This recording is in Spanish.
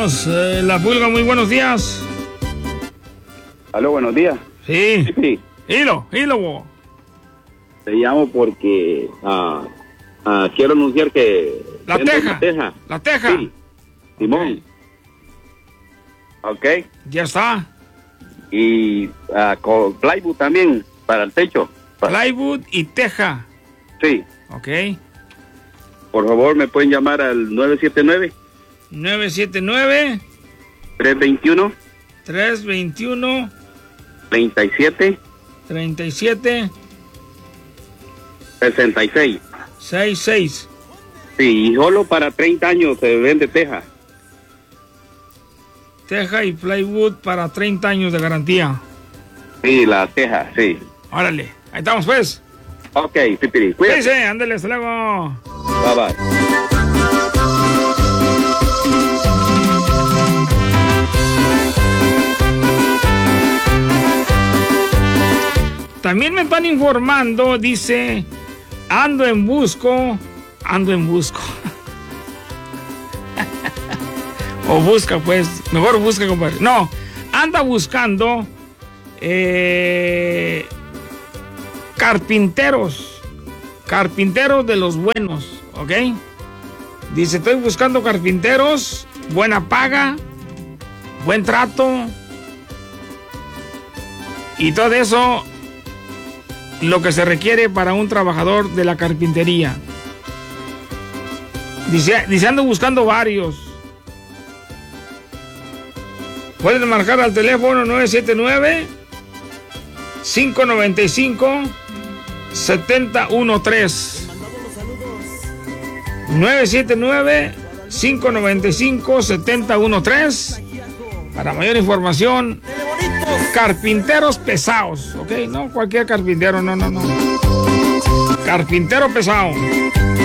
tenemos la pulga. Muy buenos días. Aló, buenos días. Sí. Sí. Hilo. Te llamo porque quiero anunciar que... La Teja. La Teja. Sí. Simón. Ok. Ya está. Y con plywood también para el techo. Plywood y Teja. Sí. Ok. Por favor, me pueden llamar al 979. 979. 321. 321. 37. 37. 66. 66. Sí, y solo para 30 años se vende teja. Teja y plywood para 30 años de garantía. Sí, la teja, sí. Órale, ahí estamos pues. Ok, Pipiri, cuídate. Sí, ándale, hasta luego. Bye, bye. También me están informando, dice, ando en busco. O busca, pues, mejor busca, compadre. No, anda buscando carpinteros de los buenos, ¿ok? Dice, estoy buscando carpinteros, buena paga, buen trato y todo eso, lo que se requiere para un trabajador de la carpintería. Dice ando buscando varios. Pueden marcar al teléfono 979-595-7013. 979-595-7013. Para mayor información, carpinteros pesados, ¿ok? No cualquier carpintero, no. Carpintero pesado.